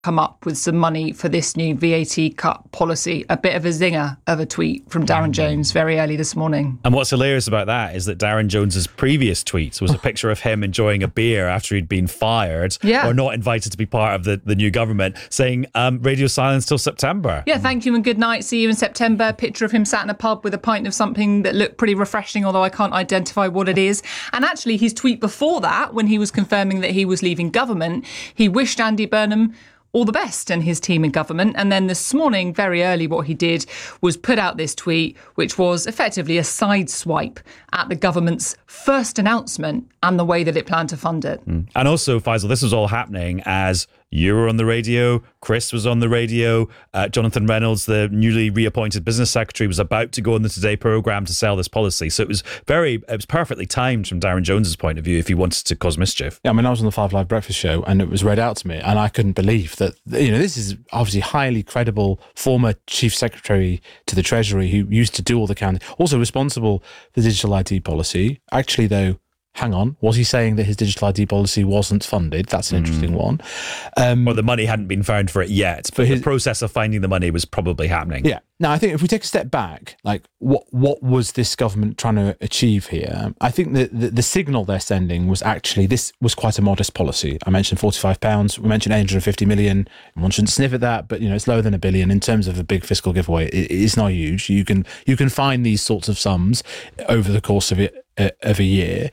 come up with some money for this new VAT cut policy. A bit of a zinger of a tweet from Darren Jones very early this morning. And what's hilarious about that is that Darren Jones's previous tweet was a picture of him enjoying a beer after he'd been fired or not invited to be part of the new government, saying radio silence till September. Yeah, thank you and good night. See you in September. Picture of him sat in a pub with a pint of something that looked pretty refreshing, although I can't identify what it is. And actually, his tweet before that, when he was confirming that he was leaving government, he wished Andy Burnham all the best and his team in government. And then this morning, very early, what he did was put out this tweet, which was effectively a sideswipe at the government's first announcement and the way that it planned to fund it. And also, Faisal, this was all happening as you were on the radio, Chris was on the radio, Jonathan Reynolds, the newly reappointed business secretary, was about to go on the Today programme to sell this policy. So it was perfectly timed from Darren Jones's point of view if he wanted to cause mischief. Yeah, I mean, I was on the 5 Live Breakfast show and it was read out to me and I couldn't believe that, this is obviously highly credible former chief secretary to the Treasury who used to do all the counting, also responsible for the digital ID policy. Actually, though, hang on, was he saying that his digital ID policy wasn't funded? That's an interesting one. Or the money hadn't been found for it yet. But the process of finding the money was probably happening. Yeah. Now, I think if we take a step back, like what was this government trying to achieve here? I think that the signal they're sending was actually this was quite a modest policy. I mentioned £45. We mentioned 850 million. One shouldn't sniff at that, but it's lower than $1 billion in terms of a big fiscal giveaway. It's not huge. You can find these sorts of sums over the course of a year.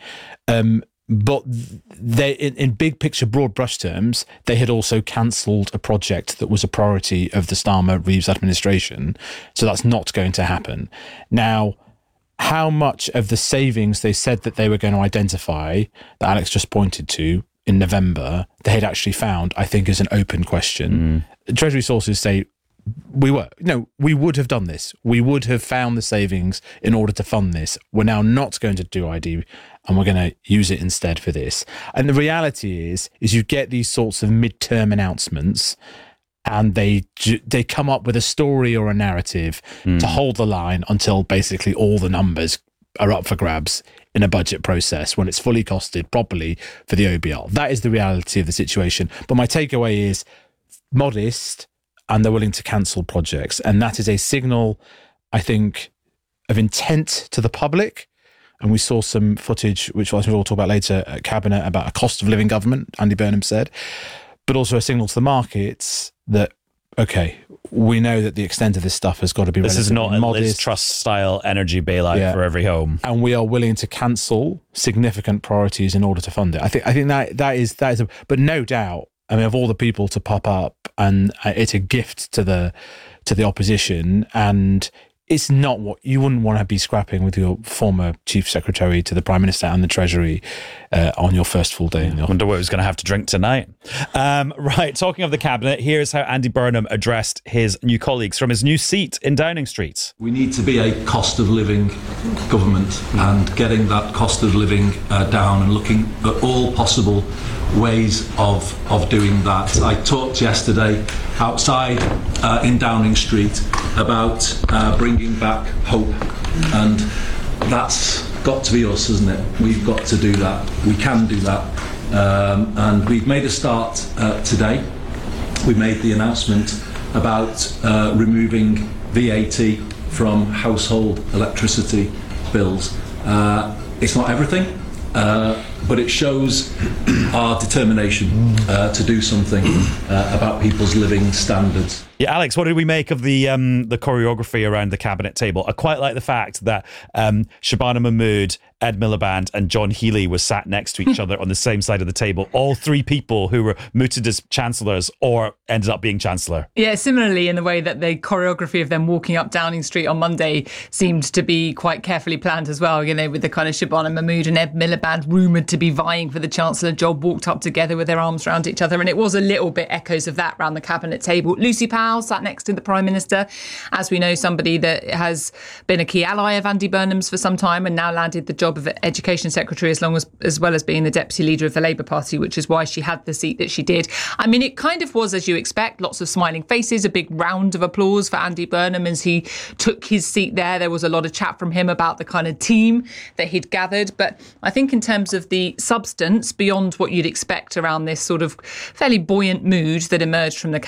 But they, in big picture, broad brush terms, they had also cancelled a project that was a priority of the Starmer-Reeves administration. So that's not going to happen. Now, how much of the savings they said that they were going to identify, that Alex just pointed to, in November, they had actually found, I think, is an open question. Treasury sources say, we would have done this. We would have found the savings in order to fund this. We're now not going to do ID and we're going to use it instead for this. And the reality is you get these sorts of midterm announcements and they come up with a story or a narrative to hold the line until basically all the numbers are up for grabs in a budget process when it's fully costed properly for the OBR. That is the reality of the situation. But my takeaway is modest, and they're willing to cancel projects. And that is a signal, I think, of intent to the public. And we saw some footage, which we'll talk about later at Cabinet, about a cost of living government, Andy Burnham said, but also a signal to the markets that, okay, we know that the extent of this stuff has got to be this is not modest. A Liz Truss-style energy bailout for every home. And we are willing to cancel significant priorities in order to fund it. I think that is, but no doubt, I mean, of all the people to pop up, and it's a gift to the opposition, and it's not what you wouldn't want to be scrapping with your former chief secretary to the Prime Minister and the Treasury on your first full day in the office. I wonder what he was going to have to drink tonight. Right, talking of the Cabinet, here's how Andy Burnham addressed his new colleagues from his new seat in Downing Street. We need to be a cost of living government, and getting that cost of living down and looking at all possible ways of doing that. I talked yesterday outside in Downing Street about bringing back hope, and that's got to be us, isn't it? We've got to do that. We can do that, and we've made a start today. We made the announcement about removing VAT from household electricity bills. It's not everything, but it shows our determination to do something about people's living standards. Yeah, Alex, what did we make of the choreography around the Cabinet table? I quite like the fact that Shabana Mahmood, Ed Miliband and John Healey were sat next to each other on the same side of the table. All three people who were mooted as chancellors or ended up being chancellor. Yeah, similarly in the way that the choreography of them walking up Downing Street on Monday seemed to be quite carefully planned as well, with the kind of Shabana Mahmood and Ed Miliband rumoured to be vying for the chancellor job, walked up together with their arms around each other. And it was a little bit echoes of that around the Cabinet table. Lucy Powell sat next to the Prime Minister, as we know, somebody that has been a key ally of Andy Burnham's for some time and now landed the job of Education Secretary as well as being the Deputy Leader of the Labour Party, which is why she had the seat that she did. I mean, it kind of was, as you expect, lots of smiling faces, a big round of applause for Andy Burnham as he took his seat there. There was a lot of chat from him about the kind of team that he'd gathered. But I think in terms of the the substance beyond what you'd expect around this sort of fairly buoyant mood that emerged from the